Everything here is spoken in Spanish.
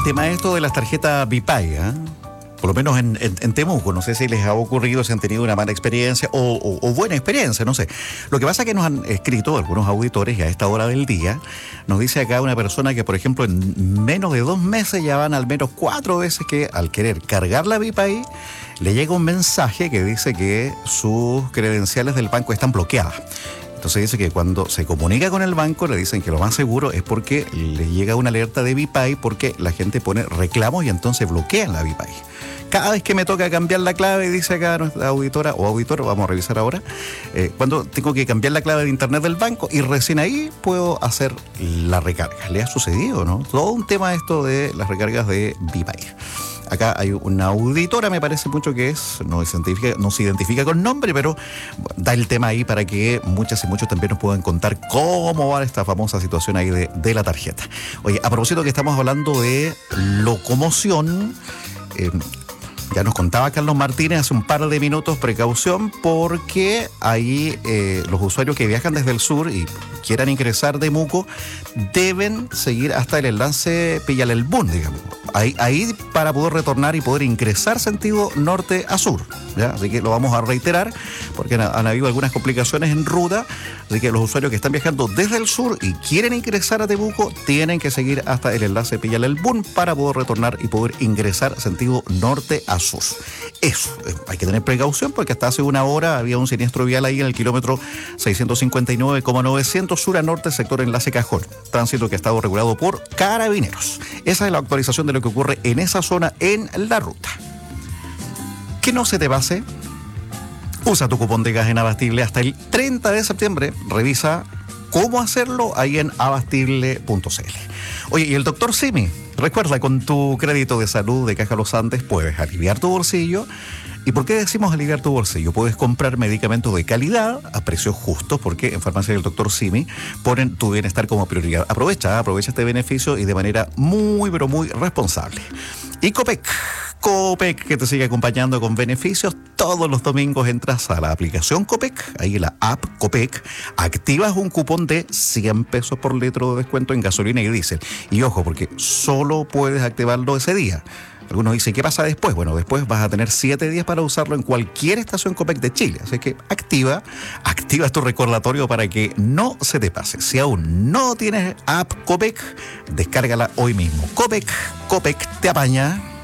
tema esto de las tarjetas BPAY, ¿eh? Por lo menos en Temuco, no sé si les ha ocurrido, si han tenido una mala experiencia o buena experiencia, no sé. Lo que pasa es que nos han escrito algunos auditores y a esta hora del día nos dice acá una persona que, por ejemplo, en menos de 2 meses ya van al menos 4 veces que al querer cargar la BPAY le llega un mensaje que dice que sus credenciales del banco están bloqueadas. Entonces dice que cuando se comunica con el banco le dicen que lo más seguro es porque le llega una alerta de BPAY porque la gente pone reclamos y entonces bloquean la BPAY. Cada vez que me toca cambiar la clave, dice acá nuestra auditora o auditor, vamos a revisar ahora, cuando tengo que cambiar la clave de internet del banco y recién ahí puedo hacer la recarga. ¿Le ha sucedido, no? Todo un tema esto de las recargas de BPAY. Acá hay una auditora, me parece mucho que no se identifica con nombre, pero da el tema ahí para que muchas y muchos también nos puedan contar cómo va esta famosa situación ahí de la tarjeta. Oye, a propósito que estamos hablando de locomoción, ya nos contaba Carlos Martínez hace un par de minutos, precaución, porque ahí los usuarios que viajan desde el sur y quieran ingresar de Temuco deben seguir hasta el enlace Pillalelbún, digamos. Ahí para poder retornar y poder ingresar sentido norte a sur, ¿ya? Así que lo vamos a reiterar porque han habido algunas complicaciones en ruta, así que los usuarios que están viajando desde el sur y quieren ingresar a Temuco tienen que seguir hasta el enlace Pillalelbún para poder retornar y poder ingresar sentido norte a sur. Eso, hay que tener precaución porque hasta hace una hora había un siniestro vial ahí en el kilómetro 659,900 sur a norte, sector enlace Cajón. Tránsito que ha estado regulado por Carabineros. Esa es la actualización de lo que ocurre en esa zona en la ruta. Que no se te pase. Usa tu cupón de gas en Abastible hasta el 30 de septiembre. Revisa cómo hacerlo ahí en abastible.cl. Oye, y el doctor Simi, recuerda, con tu crédito de salud de Caja Los Andes puedes aliviar tu bolsillo. ¿Y por qué decimos aliviar tu bolsillo? Puedes comprar medicamentos de calidad a precios justos, porque en Farmacia del Dr. Simi ponen tu bienestar como prioridad. Aprovecha este beneficio y de manera muy, pero muy responsable. Y Copec, que te sigue acompañando con beneficios. Todos los domingos entras a la aplicación Copec, ahí en la app Copec, activas un cupón de 100 pesos por litro de descuento en gasolina y diésel. Y ojo, porque solo puedes activarlo ese día. Algunos dicen, ¿qué pasa después? Bueno, después vas a tener 7 días para usarlo en cualquier estación Copec de Chile. Así que activa tu recordatorio para que no se te pase. Si aún no tienes app Copec, descárgala hoy mismo. Copec te apaña.